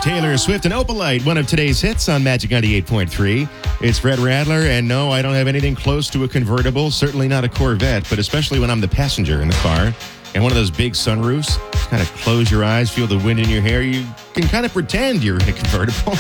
Taylor Swift and Opalite, one of today's hits on Magic 98.3. It's Fred Radler, and no, I don't have anything close to a convertible, certainly not a Corvette, but especially when I'm the passenger in the car and one of those big sunroofs, just kind of close your eyes, feel the wind in your hair. You can kind of pretend you're in a convertible.